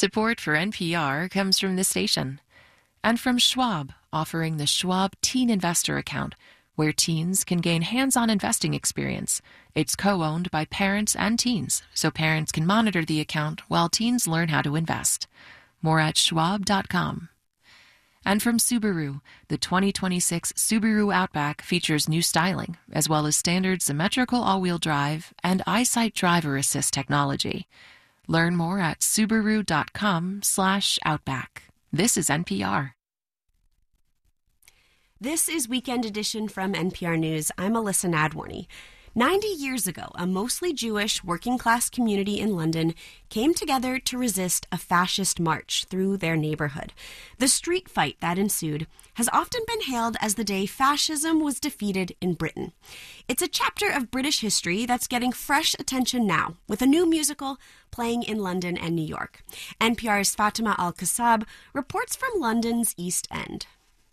Support for NPR comes from this station and from Schwab, offering the Schwab Teen Investor Account, where teens can gain hands-on investing experience. It's co-owned by parents and teens, so parents can monitor the account while teens learn how to invest. More at schwab.com. And from Subaru, the 2026 Subaru Outback features new styling, as well as standard symmetrical all-wheel drive and EyeSight driver assist technology. Learn more at subaru.com/outback. This is NPR. This is Weekend Edition from NPR News. I'm Alyssa Nadworny. 90 years ago, a mostly Jewish working-class community in London came together to resist a fascist march through their neighborhood. The street fight that ensued has often been hailed as the day fascism was defeated in Britain. It's a chapter of British history that's getting fresh attention now, with a new musical playing in London and New York. NPR's Fatima Al-Kassab reports from London's East End.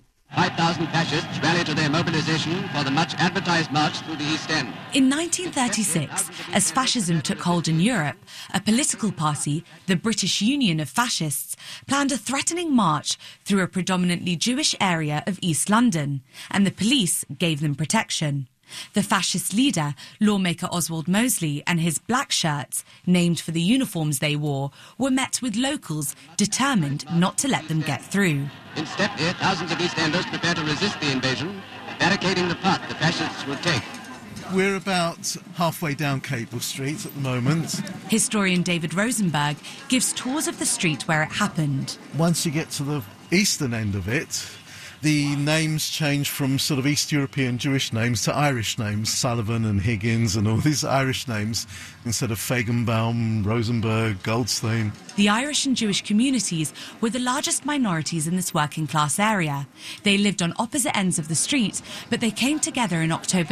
5,000 fascists rallied to their mobilization for the much-advertised march through the East End. In 1936, as fascism took hold in Europe, a political party, the British Union of Fascists, planned a threatening march through a predominantly Jewish area of East London, and the police gave them protection. The fascist leader, lawmaker Oswald Mosley, and his black shirts, named for the uniforms they wore, were met with locals determined not to let them get through. In step here, thousands of East Enders prepare to resist the invasion, barricading the path the fascists would take. We're about halfway down Cable Street at the moment. Historian David Rosenberg gives tours of the street where it happened. Once you get to the eastern end of it, the names change from sort of East European Jewish names to Irish names, Sullivan and Higgins and all these Irish names, instead of Feigenbaum, Rosenberg, Goldstein. The Irish and Jewish communities were the largest minorities in this working class area. They lived on opposite ends of the street, but they came together in October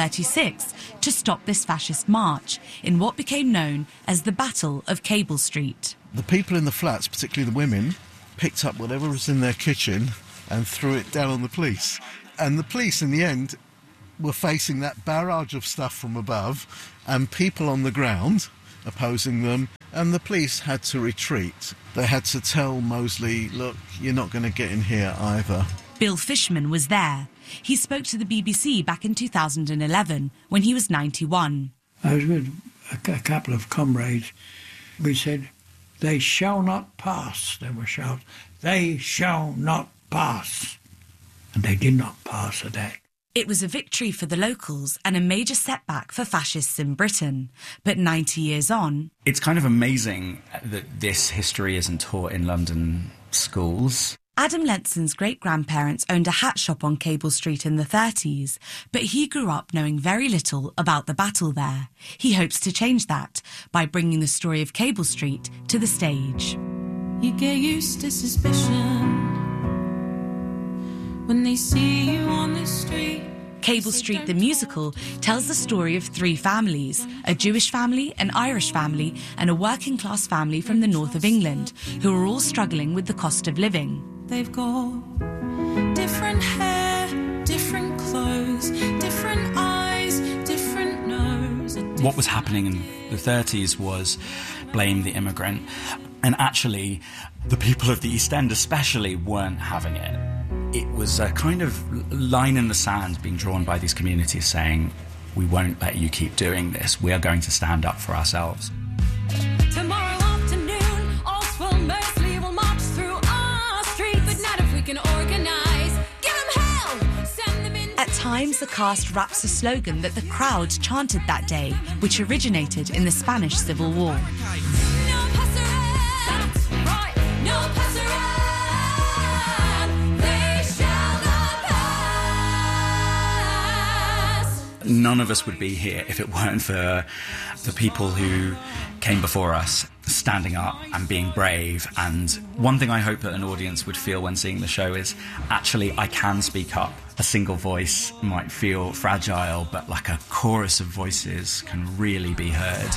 1936 to stop this fascist march in what became known as the Battle of Cable Street. The people in the flats, particularly the women, picked up whatever was in their kitchen and threw it down on the police. And the police, in the end, were facing that barrage of stuff from above and people on the ground opposing them, and the police had to retreat. They had to tell Mosley, look, you're not going to get in here either. Bill Fishman was there. He spoke to the BBC back in 2011 when he was 91. I was with a couple of comrades. We said, they shall not pass, they were shouting. They shall not pass. And they did not pass a day. It was a victory for the locals and a major setback for fascists in Britain. But 90 years on... It's kind of amazing that this history isn't taught in London schools. Adam Lenson's great-grandparents owned a hat shop on Cable Street in the 30s, but he grew up knowing very little about the battle there. He hopes to change that by bringing the story of Cable Street to the stage. You get used to suspicion when they see you on the street. Cable Street the musical tells the story of three families, a Jewish family, an Irish family and a working class family from the north of England, who are all struggling with the cost of living. They've got different hair, different clothes, different eyes, different nose. What was happening in the 30s was blame the immigrant, and actually the people of the East End especially weren't having it. It was a kind of line in the sand being drawn by these communities saying, we won't let you keep doing this. We are going to stand up for ourselves. Tomorrow afternoon, Oswald Mosley will march through our street, but not if we can organise. Give them hell! Send them in. At times, the cast raps a slogan that the crowd chanted that day, which originated in the Spanish Civil War. No passerelle! That's right, no passerelle! None of us would be here if it weren't for the people who came before us, standing up and being brave. And one thing I hope that an audience would feel when seeing the show is, actually, I can speak up. A single voice might feel fragile, but like a chorus of voices can really be heard.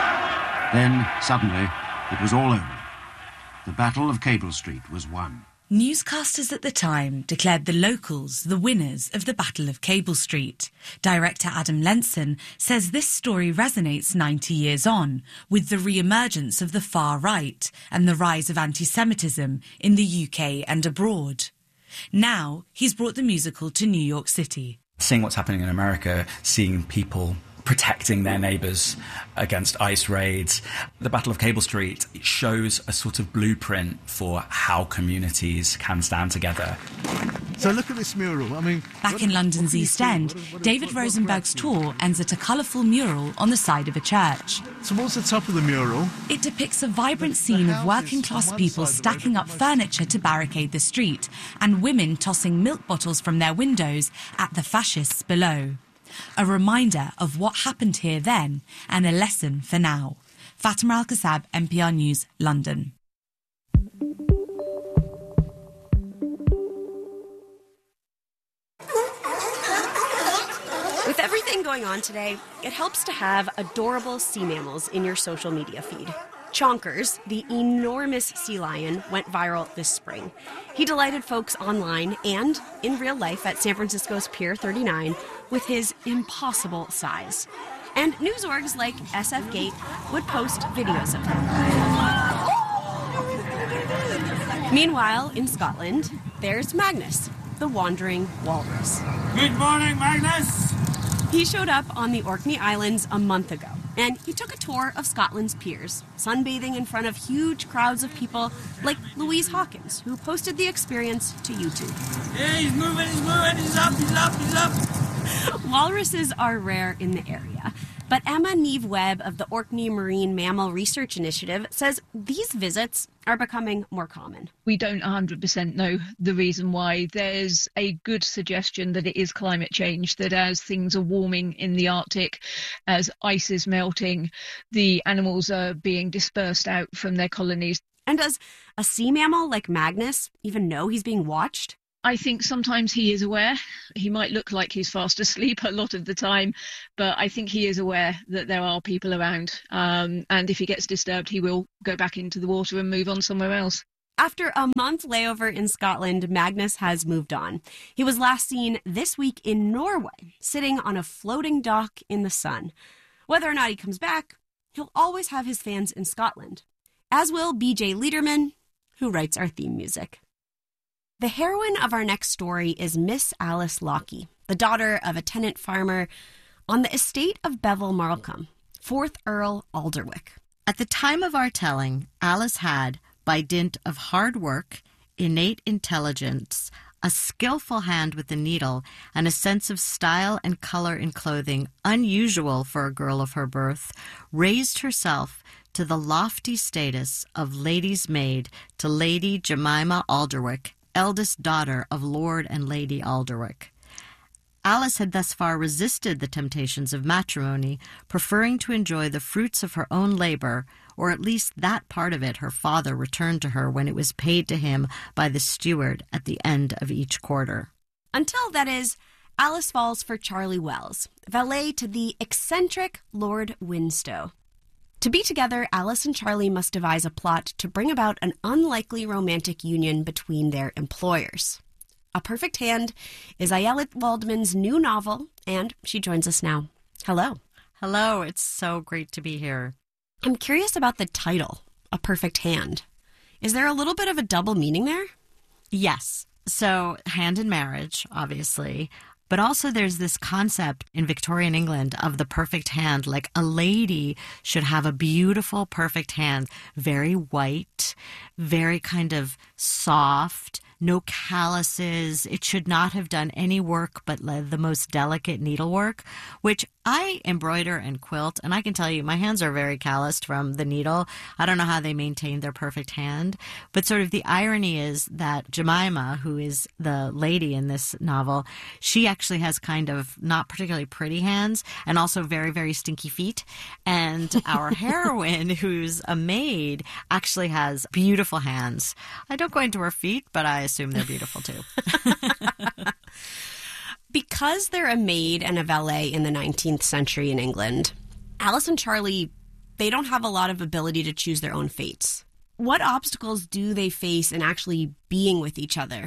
Then, suddenly, it was all over. The Battle of Cable Street was won. Newscasters at the time declared the locals the winners of the Battle of Cable Street. Director Adam Lenson says this story resonates 90 years on with the re-emergence of the far right and the rise of anti-Semitism in the UK and abroad. Now he's brought the musical to New York City. Seeing what's happening in America, seeing people protecting their neighbours against ICE raids. The Battle of Cable Street shows a sort of blueprint for how communities can stand together. So look at this mural. Back in London's East End, David Rosenberg's tour ends at a colourful mural on the side of a church. Towards the top of the mural, it depicts a vibrant scene of working-class people stacking up furniture to barricade the street and women tossing milk bottles from their windows at the fascists below. A reminder of what happened here then and a lesson for now. Fatima Al-Kassab, NPR News, London. With everything going on today, it helps to have adorable sea mammals in your social media feed. Chonkers, the enormous sea lion, went viral this spring. He delighted folks online and in real life at San Francisco's Pier 39 with his impossible size. And news orgs like SF Gate would post videos of him. Meanwhile, in Scotland, there's Magnus, the wandering walrus. Good morning, Magnus! He showed up on the Orkney Islands a month ago, and he took a tour of Scotland's piers, sunbathing in front of huge crowds of people like Louise Hawkins, who posted the experience to YouTube. Yeah, he's moving, he's up. Walruses are rare in the area, but Emma Neve Webb of the Orkney Marine Mammal Research Initiative says these visits are becoming more common. We don't 100% know the reason why. There's a good suggestion that it is climate change, that as things are warming in the Arctic, as ice is melting, the animals are being dispersed out from their colonies. And does a sea mammal like Magnus even know he's being watched? I think sometimes he is aware. He might look like he's fast asleep a lot of the time, but I think he is aware that there are people around. And if he gets disturbed, he will go back into the water and move on somewhere else. After a month layover in Scotland, Magnus has moved on. He was last seen this week in Norway, sitting on a floating dock in the sun. Whether or not he comes back, he'll always have his fans in Scotland, as will BJ Liederman, who writes our theme music. The heroine of our next story is Miss Alice Lockie, the daughter of a tenant farmer on the estate of Bevil Marlcombe, 4th Earl Alderwick. At the time of our telling, Alice had, by dint of hard work, innate intelligence, a skillful hand with the needle, and a sense of style and color in clothing unusual for a girl of her birth, raised herself to the lofty status of lady's maid to Lady Jemima Alderwick, eldest daughter of Lord and Lady Alderwick. Alice had thus far resisted the temptations of matrimony, preferring to enjoy the fruits of her own labor, or at least that part of it her father returned to her when it was paid to him by the steward at the end of each quarter. Until, that is, Alice falls for Charlie Wells, valet to the eccentric Lord Winstow. To be together, Alice and Charlie must devise a plot to bring about an unlikely romantic union between their employers. A Perfect Hand is Ayelet Waldman's new novel, and she joins us now. Hello. Hello, it's so great to be here. I'm curious about the title, A Perfect Hand. Is there a little bit of a double meaning there? Yes. So, hand in marriage, obviously. But also there's this concept in Victorian England of the perfect hand, like a lady should have a beautiful, perfect hand, very white, very kind of soft, no calluses. It should not have done any work but the most delicate needlework, which I embroider and quilt, and I can tell you my hands are very calloused from the needle. I don't know how they maintain their perfect hand, but sort of the irony is that Jemima, who is the lady in this novel, she actually has kind of not particularly pretty hands and also very, very stinky feet. And our heroine, who's a maid, actually has beautiful hands. I don't go into her feet, but I assume they're beautiful too. Because they're a maid and a valet in the 19th century in England, Alice and Charlie, they don't have a lot of ability to choose their own fates. What obstacles do they face in actually being with each other?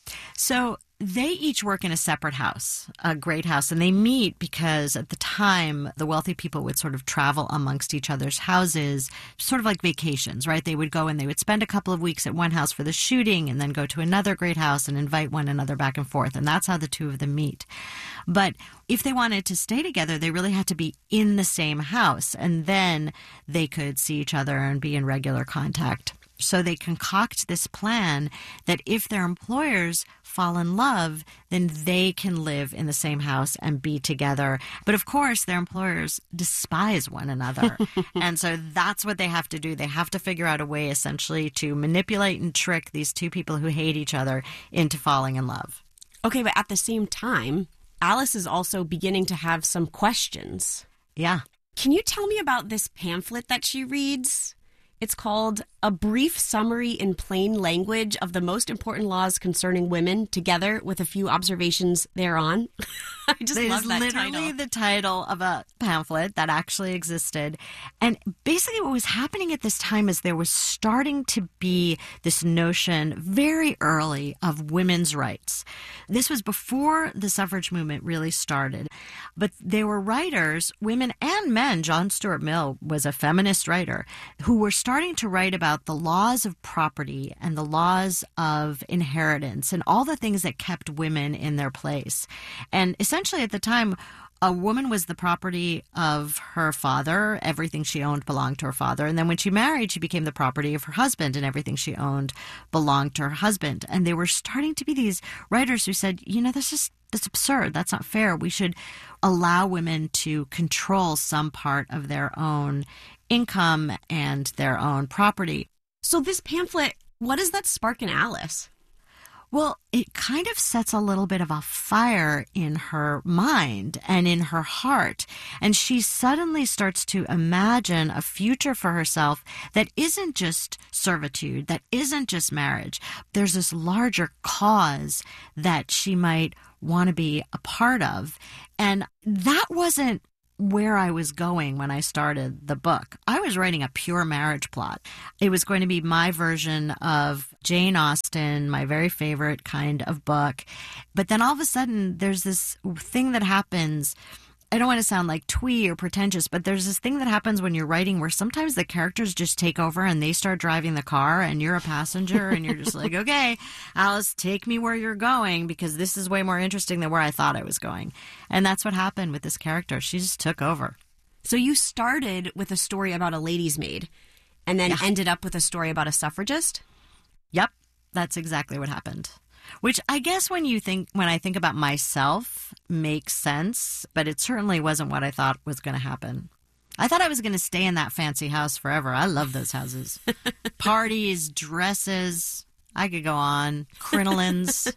So they each work in a separate house, a great house, and they meet because at the time, the wealthy people would sort of travel amongst each other's houses, sort of like vacations, right? They would go and they would spend a couple of weeks at one house for the shooting and then go to another great house and invite one another back and forth. And that's how the two of them meet. But if they wanted to stay together, they really had to be in the same house, and then they could see each other and be in regular contact. So they concoct this plan that if their employers fall in love, then they can live in the same house and be together. But of course, their employers despise one another. And so that's what they have to do. They have to figure out a way, essentially, to manipulate and trick these two people who hate each other into falling in love. Okay, but at the same time, Alice is also beginning to have some questions. Yeah. Can you tell me about this pamphlet that she reads? It's called A Brief Summary in Plain Language of the Most Important Laws Concerning Women, together with a few observations thereon. I just love that title. It's literally the title of a pamphlet that actually existed. And basically what was happening at this time is there was starting to be this notion very early of women's rights. This was before the suffrage movement really started. But there were writers, women and men, John Stuart Mill was a feminist writer, who were starting to write about the laws of property and the laws of inheritance and all the things that kept women in their place. And essentially at the time, a woman was the property of her father. Everything she owned belonged to her father. And then when she married, she became the property of her husband, and everything she owned belonged to her husband. And there were starting to be these writers who said, that's absurd. That's not fair. We should allow women to control some part of their own income and their own property. So this pamphlet, what does that spark in Alice? Well, it kind of sets a little bit of a fire in her mind and in her heart. And she suddenly starts to imagine a future for herself that isn't just servitude, that isn't just marriage. There's this larger cause that she might want to be a part of. And that wasn't where I was going when I started the book. I was writing a pure marriage plot. It was going to be my version of Jane Austen, my very favorite kind of book. But then all of a sudden, there's this thing that happens. I don't want to sound like twee or pretentious, but there's this thing that happens when you're writing where sometimes the characters just take over and they start driving the car and you're a passenger and you're just like, okay, Alice, take me where you're going because this is way more interesting than where I thought I was going. And that's what happened with this character. She just took over. So you started with a story about a lady's maid and then ended up with a story about a suffragist? Yep, that's exactly what happened. Which I guess when I think about myself makes sense, but it certainly wasn't what I thought was going to happen. I thought I was going to stay in that fancy house forever. I love those houses. Parties, dresses, I could go on, crinolines.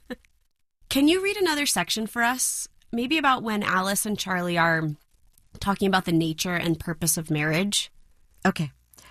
Can you read another section for us? Maybe about when Alice and Charlie are talking about the nature and purpose of marriage? Okay.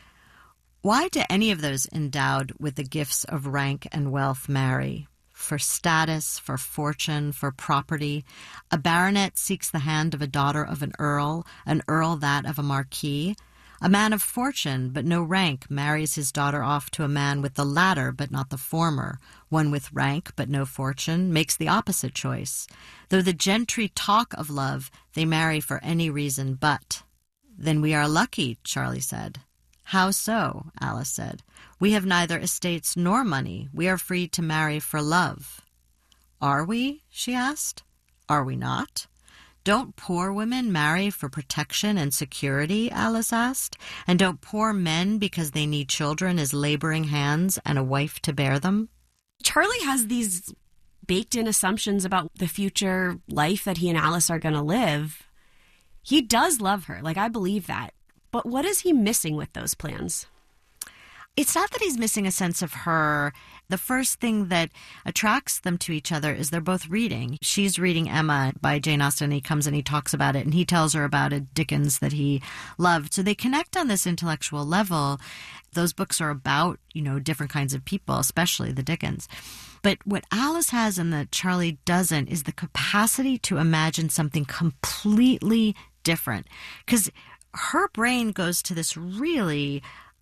Why do any of those endowed with the gifts of rank and wealth marry? For status, for fortune, for property. A baronet seeks the hand of a daughter of an earl that of a marquis. A man of fortune, but no rank, marries his daughter off to a man with the latter, but not the former. One with rank, but no fortune, makes the opposite choice. Though the gentry talk of love, they marry for any reason but. Then we are lucky, Charlie said. How so? Alice said. We have neither estates nor money. We are free to marry for love. Are we? She asked. Are we not? Don't poor women marry for protection and security? Alice asked. And don't poor men because they need children as laboring hands and a wife to bear them? Charlie has these baked-in assumptions about the future life that he and Alice are going to live. He does love her. I believe that. But what is he missing with those plans? It's not that he's missing a sense of her. The first thing that attracts them to each other is they're both reading. She's reading Emma by Jane Austen, and he comes and he talks about it, and he tells her about a Dickens that he loved. So they connect on this intellectual level. Those books are about, different kinds of people, especially the Dickens. But what Alice has and that Charlie doesn't is the capacity to imagine something completely different. Because her brain goes to this really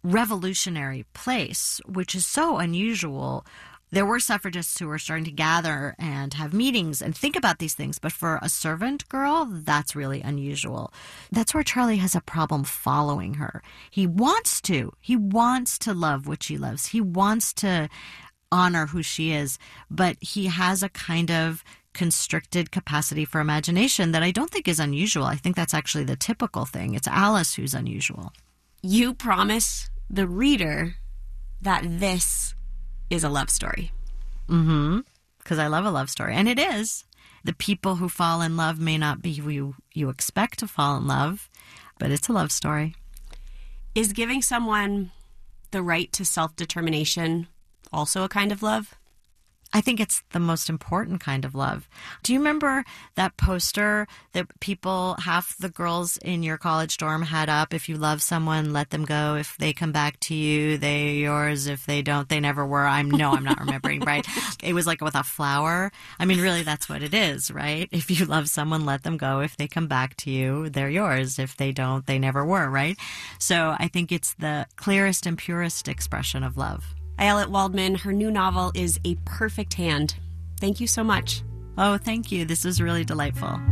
revolutionary place, which is so unusual. There were suffragists who were starting to gather and have meetings and think about these things. But for a servant girl, that's really unusual. That's where Charlie has a problem following her. He wants to. He wants to love what she loves. He wants to honor who she is. But he has a kind of constricted capacity for imagination that I don't think is unusual. I think that's actually the typical thing. It's Alice who's unusual. You promise the reader that this is a love story. Mm-hmm. Because I love a love story. And it is. The people who fall in love may not be who you expect to fall in love, but it's a love story. Is giving someone the right to self-determination also a kind of love? I think it's the most important kind of love. Do you remember that poster that people, half the girls in your college dorm had up? If you love someone, let them go. If they come back to you, they're yours. If they don't, they never were. I'm not remembering, right? It was like with a flower. I mean, really, that's what it is, right? If you love someone, let them go. If they come back to you, they're yours. If they don't, they never were, right? So I think it's the clearest and purest expression of love. Ayelet Waldman, her new novel is A Perfect Hand. Thank you so much. Oh, thank you. This was really delightful.